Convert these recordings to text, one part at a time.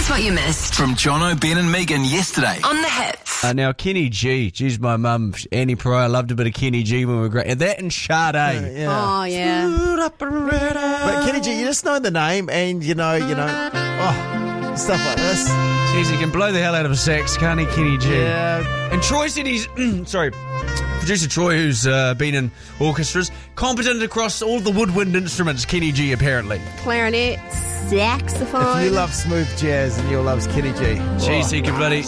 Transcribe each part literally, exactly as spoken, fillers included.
Here's what you missed From Jono, Ben and Megan yesterday. on The Hits. Uh, now, Kenny G. Geez, my mum, Annie Pryor, loved a bit of Kenny G when we were great. And that and Sade. Yeah. Oh, yeah. But Kenny G, you just know the name and you know, you know, oh, stuff like this. Jeez, he can blow the hell out of a sax, can't he, Kenny G? Yeah. And Troy said he's, sorry, producer Troy, who's uh, been in orchestras, competent across all the woodwind instruments, Kenny G, apparently. Clarinet, saxophone. If you love smooth jazz and you'll love Kenny G. Jeez, he could bloody...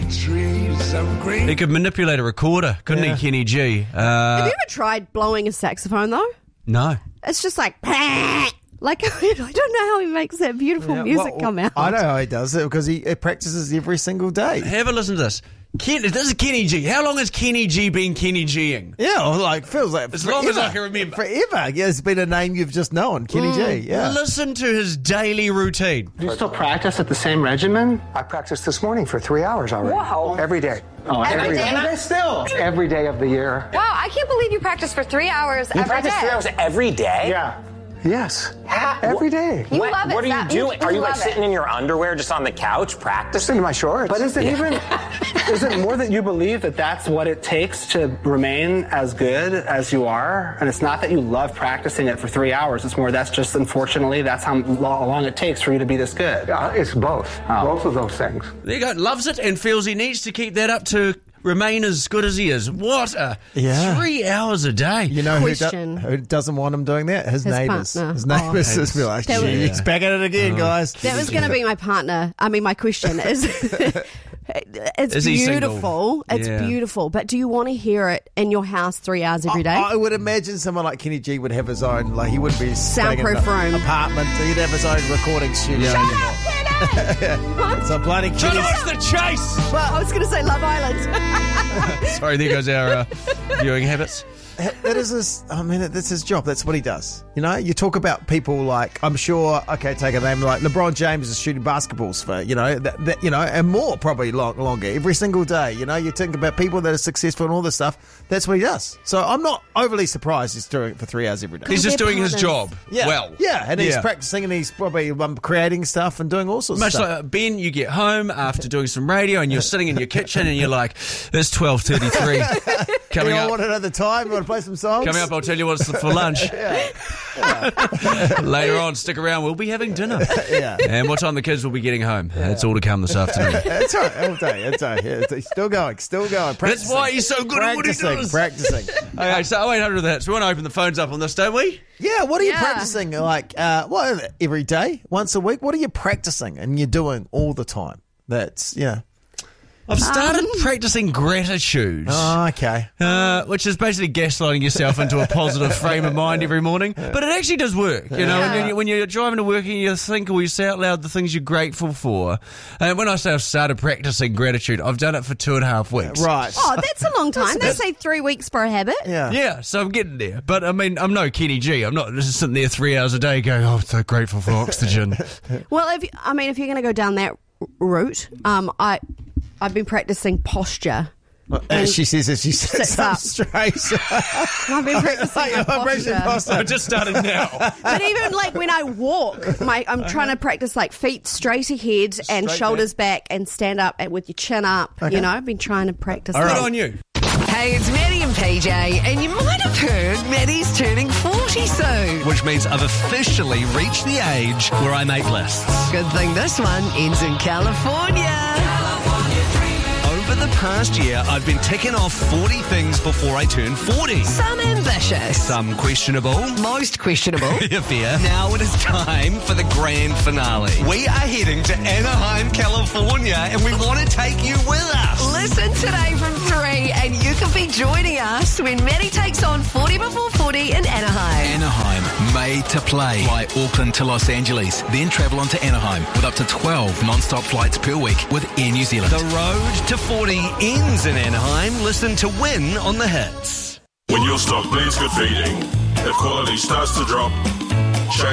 He could manipulate a recorder, couldn't Yeah. he, Kenny G? Have Uh, you ever tried blowing a saxophone, though? no. It's just like... Like, I don't know how he makes that beautiful Yeah, music well, come out. I know how he does it because he, he practices every single day. Have a listen to this. Ken, this is Kenny G. How long has Kenny G been Kenny G-ing? Yeah, well, like feels like As forever. long as I can remember. Forever. Yeah, it's been a name you've just known, Kenny G. Yeah. Listen to his daily routine. Do you still practice at the same regimen? I practiced this morning for three hours already. Wow. Every day. Oh, Every day? day. Every day still? Every day of the year. Wow, I can't believe you practice for three hours You every practice day. three hours every day? Yeah. Yes. How- Every day. You what, love it. what are you That- doing? you Are you like love it. sitting in your underwear just on the couch practicing? Just into my shorts. But is it even, is it more that you believe that that's what it takes to remain as good as you are? And it's not that you love practicing it for three hours. It's more that's just, unfortunately, that's how lo- long it takes for you to be this good. Uh, it's both. Oh. Both of those things. There you go. Loves it and feels he needs to keep that up to remain as good as he is. What a Yeah. three hours a day. You know who, do- Question. who doesn't want him doing that? His, His neighbours. partner. His neighbours Oh. just be like, That was- "Gee, he's back at it again, guys." That was going to be my partner. I mean, my question is... It's Is he single? beautiful. It's Yeah. beautiful. But do you want to hear it in your house three hours every day? I, I would imagine someone like Kenny G would have his own, like he wouldn't be staying in Soundproof an room. apartment. He'd have his own recording studio. Shut up, Kenny! So bloody Trying Kenny. to watch The Chase. I was going to say Love Island. Sorry, there goes our uh, viewing habits. That is his, I mean, that's his job. That's what he does. You know, you talk about people like, I'm sure, okay, take a name like LeBron James is shooting basketballs for, you know, that, that you know, and more probably long, longer every single day. You know, you think about people that are successful and all this stuff. That's what he does. So I'm not overly surprised he's doing it for three hours every day. He's just they're doing his partners. job Yeah. well. Yeah, and he's Yeah. practicing and he's probably um, creating stuff and doing all sorts Much of stuff. like uh, Ben, you get home after doing some radio and you're sitting in your kitchen and you're like, it's twelve thirty-three. Coming you up, want another time? You want to play some songs? coming up, I'll tell you what's for lunch. Later on, stick around. We'll be having dinner. Yeah. And what time the kids will be getting home. That's all to come this afternoon. That's right, all day, all day. Yeah, it's- he's still going, still going. Practicing. That's why he's so good at what he practicing, does. Practicing. Okay, so oh eight hundred of that. So we want to open the phones up on this, don't we? Yeah, what are you Yeah. practicing? Like, uh, what, every day, once a week? What are you practicing and you're doing all the time? That's, yeah. I've started Um, practicing gratitude. Oh, okay. Uh, which is basically gaslighting yourself into a positive frame of mind every morning. But it actually does work. You know, Yeah. when, you're, when you're driving to work and you think or you say out loud the things you're grateful for. And when I say I've started practicing gratitude, I've done it for two and a half weeks. Right. Oh, that's a long time. They say three weeks for a habit. Yeah. Yeah, so I'm getting there. But I mean, I'm no Kenny G. I'm not just sitting there three hours a day going, oh, I'm so grateful for oxygen. Well, if I mean, if you're going to go down that r- route, um, I, I've been practicing posture. Uh, she says as she sits Sits up up. straight. I've been practicing my I'm practicing posture. posture. I just started now. But even like when I walk, my I'm trying to practice like feet straight ahead and Straight shoulders back. and stand up and with your chin up. Okay. You know, I've been trying to practice. Good that. on you. Hey, it's Maddie and P J, and you might have heard Maddie's turning forty soon. Which means I've officially reached the age where I make lists. Good thing this one ends in California. Over the past year, I've been ticking off forty things before I turn forty. Some ambitious, Some questionable. most questionable. Yeah, fair. Now it is time for the grand finale. We are heading to Anaheim, California, and we want to take you with us. Listen today from three, and you can be joining us when Maddie takes on forty before forty in Anaheim. Anaheim, made to play. Fly Auckland to Los Angeles, then travel on to Anaheim with up to twelve non-stop flights per week with Air New Zealand. The road to forty ends in Anaheim. Listen to Win on the Hits. When your stock needs good feeding, if quality starts to drop,